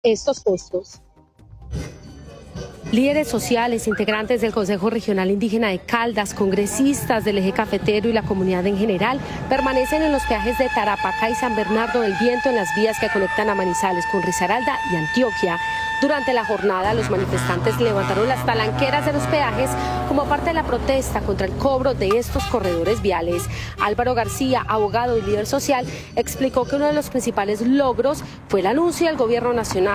estos costos. Líderes sociales, integrantes del Consejo Regional Indígena de Caldas, congresistas del eje cafetero y la comunidad en general permanecen en los peajes de Tarapacá y San Bernardo del Viento en las vías que conectan a Manizales con Risaralda y Antioquia. Durante la jornada, los manifestantes levantaron las talanqueras de los peajes como parte de la protesta contra el cobro de estos corredores viales. Álvaro García, abogado y líder social, explicó que uno de los principales logros fue el anuncio del gobierno nacional